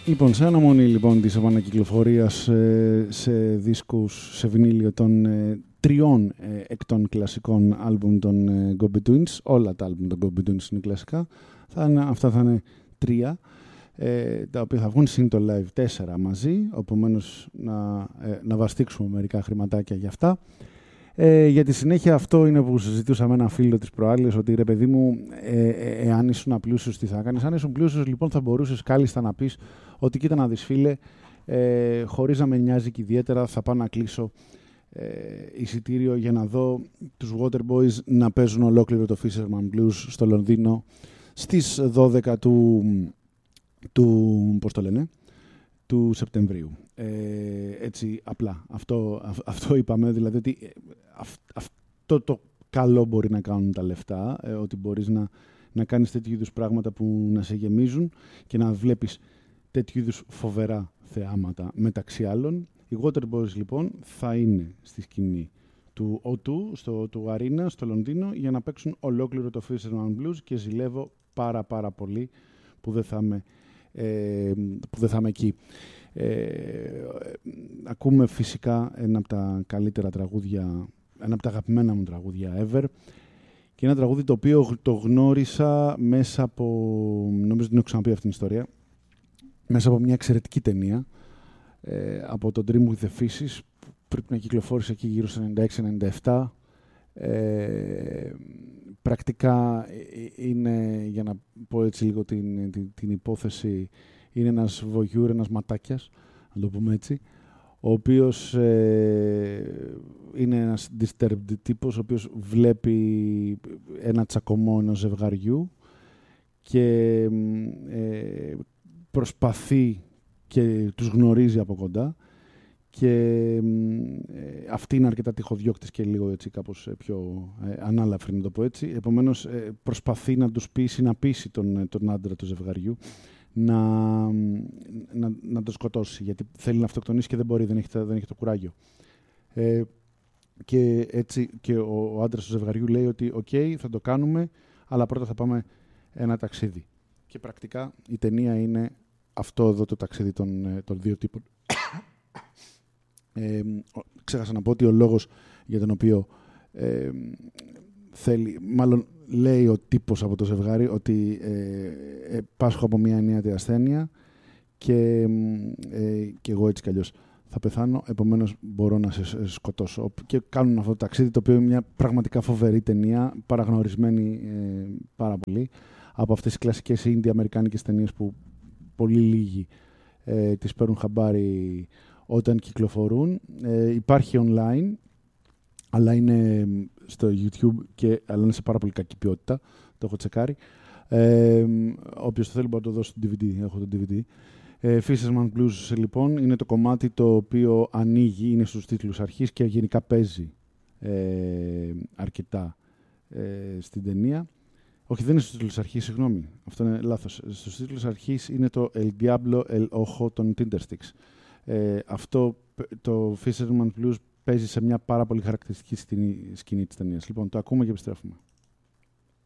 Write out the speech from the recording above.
Λοιπόν, σε αναμονή λοιπόν της επανακυκλοφορίας σε δίσκους, σε βινίλιο των τριών εκ των κλασικών άλμπουμ των Gobby Twins, όλα τα άλμπουμ των Gobby Twins είναι κλασικά, αυτά θα είναι τρία, τα οποία θα βγουν συν το live 4 μαζί, επομένως να βαστίξουμε μερικά χρηματάκια για αυτά. Για τη συνέχεια αυτό είναι που συζητούσα με ένα φίλο της προάλλης, ότι ρε παιδί μου, εάν ήσουν απλούσιος τι θα κάνεις. Αν ήσουν πλούσιος λοιπόν θα μπορούσες κάλλιστα να πεις ότι κοίτα να δεις φίλε, χωρίς να με νοιάζει και ιδιαίτερα θα πάω να κλείσω εισιτήριο για να δω τους Waterboys να παίζουν ολόκληρο το Fisherman Blues στο Λονδίνο στις 12 πώς το λένε, του Σεπτεμβρίου. Έτσι απλά. Αυτό είπαμε, δηλαδή ότι αυτό το καλό μπορεί να κάνουν τα λεφτά, ότι μπορείς να κάνεις τέτοιου είδους πράγματα που να σε γεμίζουν και να βλέπεις τέτοιου είδους φοβερά θεάματα μεταξύ άλλων. Οι Waterboys λοιπόν θα είναι στη σκηνή του O2, του Arena, στο Λονδίνο, για να παίξουν ολόκληρο το Fisherman Blues και ζηλεύω πάρα πολύ που δεν θα είμαι εκεί. Ακούμε φυσικά ένα από τα καλύτερα τραγούδια, ένα από τα αγαπημένα μου τραγούδια ever, και ένα τραγούδι το οποίο το γνώρισα μέσα από, νομίζω την έχω ξαναπεί αυτήν την ιστορία, μέσα από μια εξαιρετική ταινία, από το Dream with the Fishes, που πρέπει να κυκλοφόρησε εκεί γύρω στο 96-97. Πρακτικά είναι, για να πω έτσι λίγο την υπόθεση, είναι ένας βογιούρ, ένας ματάκιας, να το πούμε έτσι, ο οποίος είναι ένας disturbed τύπος, ο οποίος βλέπει ένα τσακωμό ενός ζευγαριού και προσπαθεί και τους γνωρίζει από κοντά, και αυτοί είναι αρκετά τυχοδιώκτες και λίγο έτσι κάπως πιο ανάλαφροι, να το πω έτσι. Επομένως προσπαθεί να τους πείσει, να πείσει τον άντρα του ζευγαριού να το σκοτώσει, γιατί θέλει να αυτοκτονήσει και δεν μπορεί, δεν έχει το κουράγιο. Και έτσι και ο άντρας του ζευγαριού λέει ότι «ΟΚ, θα το κάνουμε, αλλά πρώτα θα πάμε ένα ταξίδι». Και πρακτικά η ταινία είναι αυτό εδώ το ταξίδι των δύο τύπων. Ξέχασα να πω ότι ο λόγος για τον οποίο μάλλον λέει ο τύπος από το ζευγάρι ότι πάσχω από μια ενίατη ασθένεια και εγώ έτσι κι αλλιώς θα πεθάνω, επομένως μπορώ να σε σκοτώσω. Και κάνουν αυτό το ταξίδι, το οποίο είναι μια πραγματικά φοβερή ταινία, παραγνωρισμένη πάρα πολύ από αυτές τις κλασικές indie-αμερικάνικες ταινίες που πολύ λίγοι τις παίρνουν χαμπάρι όταν κυκλοφορούν. Υπάρχει online, αλλά είναι στο YouTube αλλά είναι σε πάρα πολύ κακή ποιότητα. Το έχω τσεκάρει. Όποιος το θέλει μπορεί να το δώσει στο DVD. Έχω το DVD. Fisherman Blues λοιπόν είναι το κομμάτι το οποίο ανοίγει, είναι στους τίτλους αρχής και γενικά παίζει αρκετά στην ταινία. Όχι, δεν είναι στους τίτλους αρχής, συγγνώμη. Αυτό είναι λάθος. Στους τίτλους αρχής είναι το El Diablo El Ojo των Tindersticks. Αυτό το Fisherman Blues παίζει σε μια πάρα πολύ χαρακτηριστική σκηνή της ταινίας. Λοιπόν, το ακούμε και επιστρέφουμε.